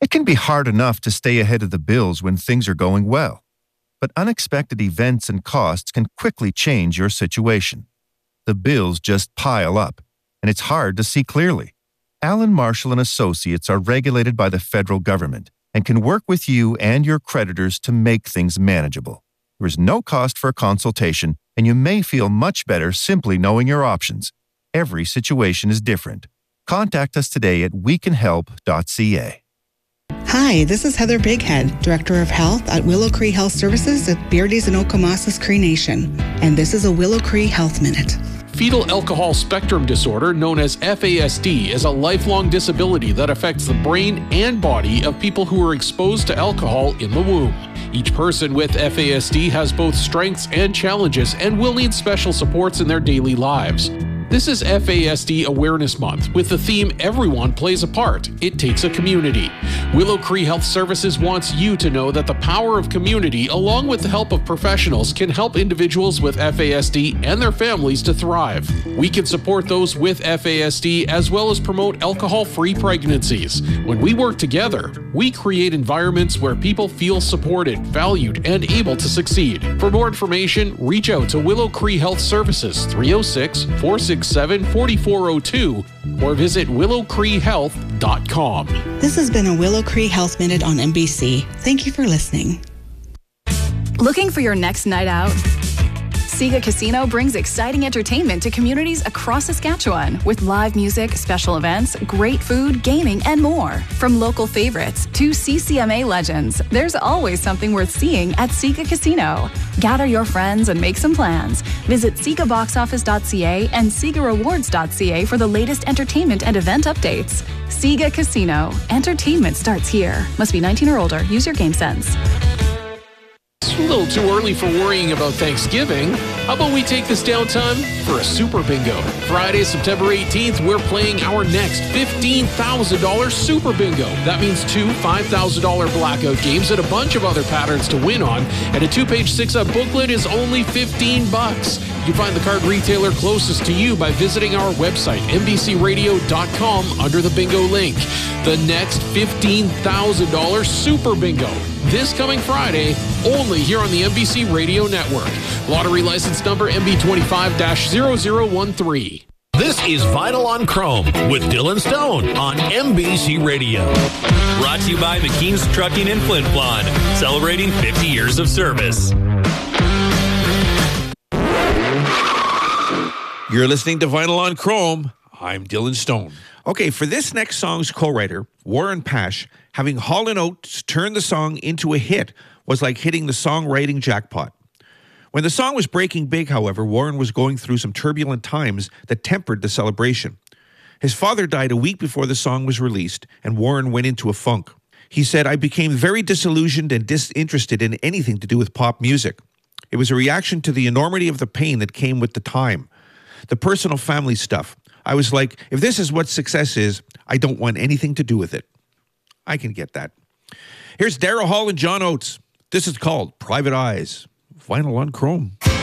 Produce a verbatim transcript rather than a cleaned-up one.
It can be hard enough to stay ahead of the bills when things are going well, but unexpected events and costs can quickly change your situation. The bills just pile up, and it's hard to see clearly. Allen Marshall and Associates are regulated by the federal government and can work with you and your creditors to make things manageable. There is no cost for a consultation, and you may feel much better simply knowing your options. Every situation is different. Contact us today at we can help dot c a. Hi, this is Heather Bighead, Director of Health at Willow Cree Health Services at Beardy's and Okamasas Cree Nation. And this is a Willow Cree Health Minute. Fetal alcohol spectrum disorder, known as F A S D, is a lifelong disability that affects the brain and body of people who are exposed to alcohol in the womb. Each person with F A S D has both strengths and challenges and will need special supports in their daily lives. This is F A S D Awareness Month with the theme Everyone Plays a Part. It takes a community. Willow Cree Health Services wants you to know that the power of community, along with the help of professionals, can help individuals with F A S D and their families to thrive. We can support those with F A S D as well as promote alcohol-free pregnancies. When we work together, we create environments where people feel supported, valued, and able to succeed. For more information, reach out to Willow Cree Health Services, three oh six, four six seven, four four oh two, or visit willow cree health dot com. This has been a Willow Cree Health Minute on N B C. Thank you for listening. Looking for your next night out? Sega Casino brings exciting entertainment to communities across Saskatchewan with live music, special events, great food, gaming, and more. From local favorites to C C M A legends, there's always something worth seeing at Sega Casino. Gather your friends and make some plans. Visit sega box office dot c a and sega rewards dot c a for the latest entertainment and event updates. Sega Casino. Entertainment starts here. Must be nineteen or older. Use your game sense. It's a little too early for worrying about Thanksgiving. How about we take this downtime for a Super Bingo? Friday, September eighteenth, we're playing our next fifteen thousand dollars Super Bingo. That means two five thousand dollars blackout games and a bunch of other patterns to win on. And a two-page six-up booklet is only fifteen bucks. You can find the card retailer closest to you by visiting our website, n b c radio dot com, under the bingo link. The next fifteen thousand dollars Super Bingo. This coming Friday, only here on the N B C Radio Network. Lottery license number M B twenty-five dash zero zero one three. This is Vinyl on Chrome with Dylan Stone on N B C Radio. Brought to you by McKean's Trucking in Flin Flon, celebrating fifty years of service. You're listening to Vinyl on Chrome. I'm Dylan Stone. Okay, for this next song's co-writer, Warren Pash, having Hall and Oates turn the song into a hit was like hitting the songwriting jackpot. When the song was breaking big, however, Warren was going through some turbulent times that tempered the celebration. His father died a week before the song was released, and Warren went into a funk. He said, "I became very disillusioned and disinterested in anything to do with pop music. It was a reaction to the enormity of the pain that came with the time. The personal family stuff. I was like, if this is what success is, I don't want anything to do with it." I can get that. Here's Daryl Hall and John Oates. This is called Private Eyes. Vinyl on Chrome.